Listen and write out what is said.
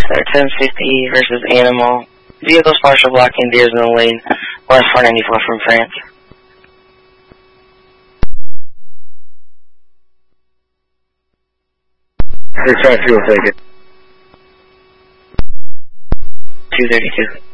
Star 1060 versus Animal. Vehicles partial blocking deers in the lane. West 494 from France. Return fuel, take it. 232.